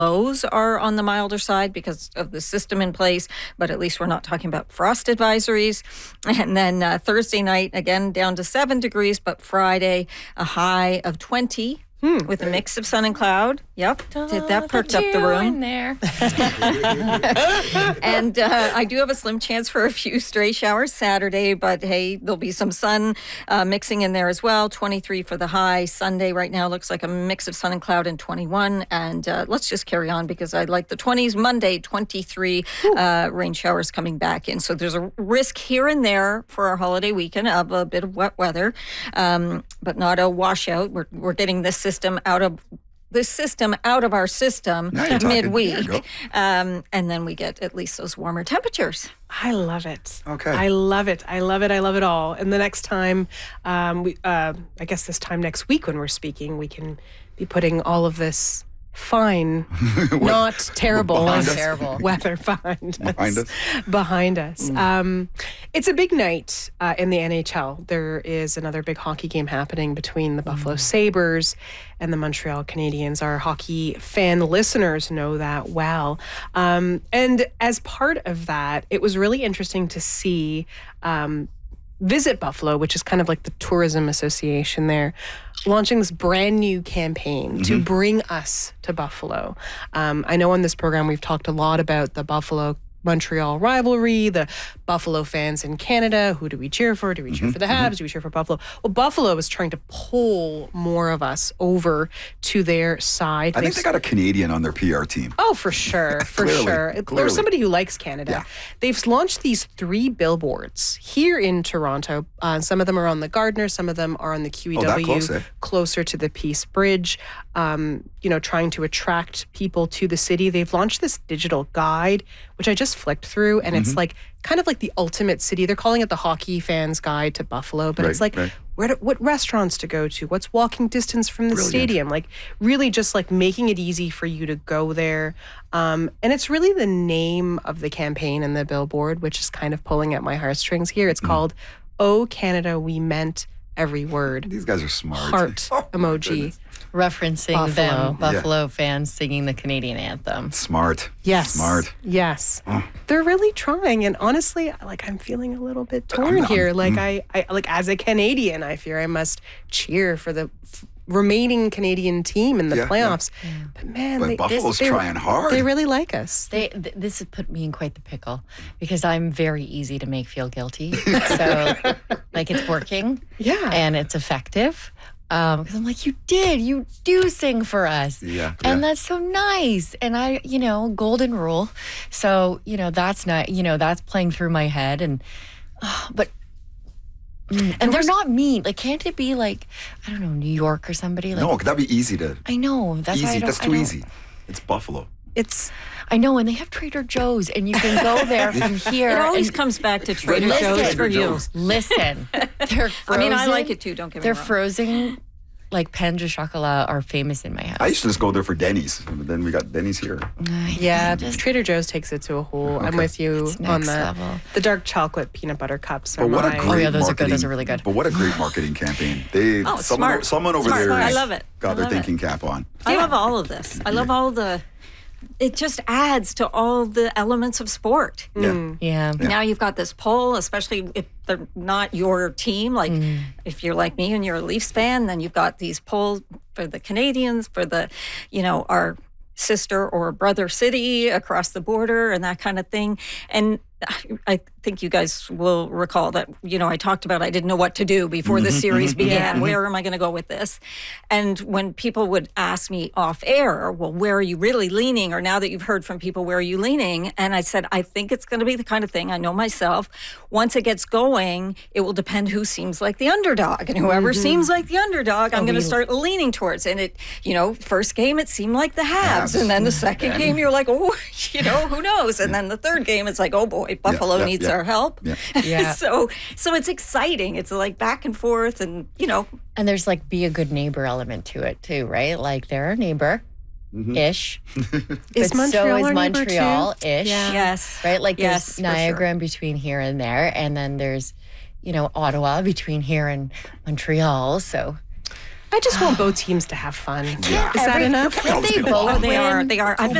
lows are on the milder side because of the system in place, but at least we're not talking about frost advisories. And then Thursday night, again, down to 7 degrees, but Friday, a high of 20 with a mix of sun and cloud. Yep, that perked up the room. In there. And I do have a slim chance for a few stray showers Saturday, but hey, there'll be some sun mixing in there as well. 23 for the high. Sunday right now looks like a mix of sun and cloud and 21. And let's just carry on because I like the 20s. Monday, 23 rain showers coming back in. So there's a risk here and there for our holiday weekend of a bit of wet weather, but not a washout. We're getting this system out of our system midweek. And then we get at least those warmer temperatures. I love it. Okay. I love it. I love it. I love it all. And the next time, I guess this time next week when we're speaking, we can be putting all of this fine, not terrible, weather behind us. It's a big night in the NHL. There is another big hockey game happening between the Buffalo Sabres and the Montreal Canadiens. Our hockey fan listeners know that well. And as part of that, it was really interesting to see Visit Buffalo, which is kind of like the tourism association there, launching this brand new campaign to bring us to Buffalo. I know on this program we've talked a lot about the Buffalo-Montreal rivalry, the Buffalo fans in Canada. Who do we cheer for? Do we cheer for the Habs? Do we cheer for Buffalo? Well, Buffalo is trying to pull more of us over to their side. I think they got a Canadian on their PR team. Oh, for sure. Clearly. Or somebody who likes Canada. Yeah. They've launched these 3 billboards here in Toronto. Some of them are on the Gardner. Some of them are on the QEW, that close, eh? closer to the Peace Bridge, trying to attract people to the city. They've launched this digital guide, which I just flicked through, and it's like kind of like the ultimate city. They're calling it the Hockey Fan's Guide to Buffalo, but it's like what restaurants to go to, what's walking distance from the stadium, like really just like making it easy for you to go there. And it's really the name of the campaign and the billboard, which is kind of pulling at my heartstrings here. It's called "Oh Canada, We Meant Every Word." These guys are smart. Heart emoji. Referencing them Buffalo fans singing the Canadian anthem. Smart. Yes. Smart. Yes. They're really trying, and honestly, like I'm feeling a little bit torn here. Like I like as a Canadian, I fear I must cheer for the remaining Canadian team in the playoffs. Yeah. But man, Buffalo's trying hard. They really like us. This has put me in quite the pickle because I'm very easy to make feel guilty. So like it's working. Yeah. And it's effective. Because I'm like, you do sing for us. Yeah. And that's so nice. And I, golden rule. So, that's not, that's playing through my head. And, and they're not mean. Like, can't it be like, I don't know, New York or somebody? Like, no, that'd be easy to. I know. That's easy. That's too easy. It's Buffalo. I know, and they have Trader Joe's, and you can go there from here. It always comes back to Trader Joe's for you. Listen, they're frozen. I mean, I like it too, don't get me wrong. They're frozen, like pain de chocolat are famous in my house. I used to just go there for Denny's, but then we got Denny's here. Yeah, Trader Joe's takes it to a whole. Okay. I'm with you on that. Level. The dark chocolate peanut butter cups are what a great those are good. Those are really good. But what a great marketing campaign. Someone over there I love it. got their thinking cap on. I love all of this. I love all the... It just adds to all the elements of sport. Yeah. Now you've got this poll, especially if they're not your team. Like if you're like me and you're a Leafs fan, then you've got these polls for the Canadians, for the, our sister or brother city across the border and that kind of thing. And I think you guys will recall that, I talked about I didn't know what to do before the series began. Where am I going to go with this? And when people would ask me off air, well, where are you really leaning? Or now that you've heard from people, where are you leaning? And I said, I think it's going to be the kind of thing, I know myself, once it gets going, it will depend who seems like the underdog. And whoever seems like the underdog, I'm going to start leaning towards. And it, first game, it seemed like the Habs. And then the second game, you're like, oh, who knows? And then the third game, it's like, oh boy, Buffalo needs our help. Yeah. So it's exciting. It's like back and forth and, And there's like be a good neighbor element to it too, right? Like they're a neighbor-ish. Is Montreal so is our neighbor Montreal-ish. Yeah. Yes. Right? Like there's Niagara in between here and there. And then there's, Ottawa between here and Montreal. So I just want both teams to have fun. Yeah. Is that enough? Can't they both They are. win? They are. I've been